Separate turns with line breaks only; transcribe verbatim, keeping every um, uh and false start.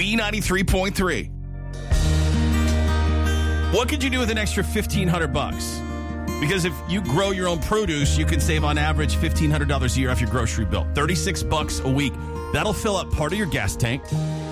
B ninety-three point three. What could you do with an extra fifteen hundred bucks? Because if you grow your own produce, you can save on average fifteen hundred dollars a year off your grocery bill. thirty-six bucks a week. That'll fill up part of your gas tank.